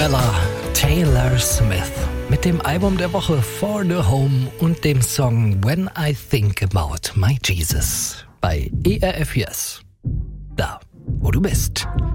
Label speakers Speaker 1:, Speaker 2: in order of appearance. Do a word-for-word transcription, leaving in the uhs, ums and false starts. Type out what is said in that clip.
Speaker 1: Bella, Taylor Smith mit dem Album der Woche For the Home und dem Song When I Think About My Jesus bei E R F Yes. Da, wo du bist.